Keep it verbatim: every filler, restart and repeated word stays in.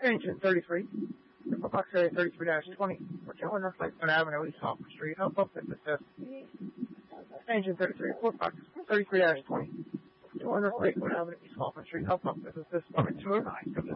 Extension thirty-three. For Box Area thirty-three dash twenty. For Joe North Lakewood Avenue, East Hoffman Street. Help up with this. Extension thirty-three. For Box thirty-three dash twenty. Joe North Lakewood Avenue, East Hoffman Street. Help up with this. This is two oh nine.